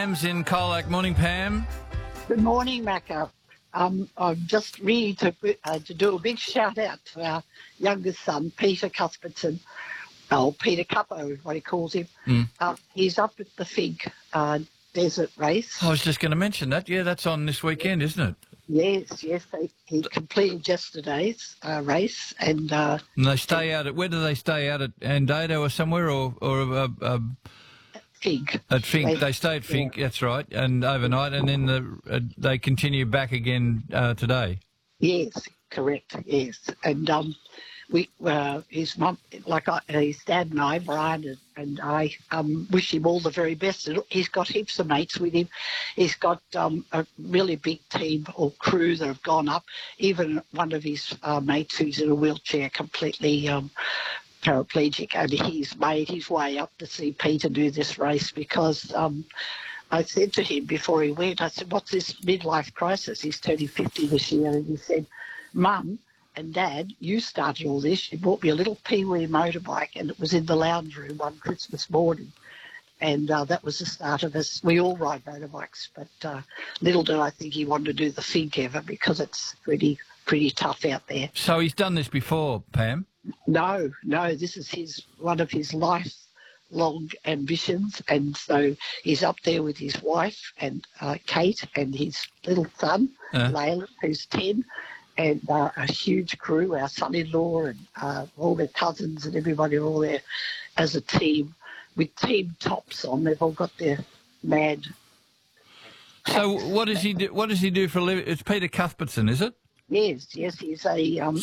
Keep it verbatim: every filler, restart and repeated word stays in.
Pam's in Colac. Morning, Pam. Good morning, Macca. Um, I'm just really to, uh, to do a big shout out to our youngest son, Peter Cuthbertson, oh, Peter Cuppo, what he calls him. Mm. Uh, he's up at the Fig uh, Desert Race. I was just going to mention that. Yeah, that's on this weekend, isn't it? Yes, yes, they, he completed yesterday's uh, race, and uh, And they stay out at, where do they stay out at Andado or somewhere, or or uh, uh, Fig. at Fink? They- They stay at Fink, yeah. that's right, and overnight, and then the, uh, they continue back again uh, today. Yes, correct. Yes, and um, we, uh, his mum, like I, his dad and I, Brian and, and I, um, wish him all the very best. And he's got heaps of mates with him. He's got um, a really big team or crew that have gone up. Even one of his uh, mates who's in a wheelchair, completely um, paraplegic, and he's made his way up to see Peter do this race because. Um, I said to him before he went, I said, what's this midlife crisis? He's turning fifty this year. And he said, Mum and Dad, you started all this. You bought me a little Pee-wee motorbike, and it was in the lounge room one Christmas morning. And uh, that was the start of us. We all ride motorbikes, but uh, little did I think he wanted to do the Fig ever because it's pretty, pretty tough out there. So he's done this before, Pam? No, no, this is his one of his life's long ambitions, and so he's up there with his wife and uh, Kate and his little son, Uh. Layla, who's ten, and uh, a huge crew, our son-in-law and uh, all their cousins and everybody are all there as a team with team tops on. They've all got their mad. So what does he do? What does he do for a living? It's Peter Cuthbertson, is it? Yes, yes, he's a um,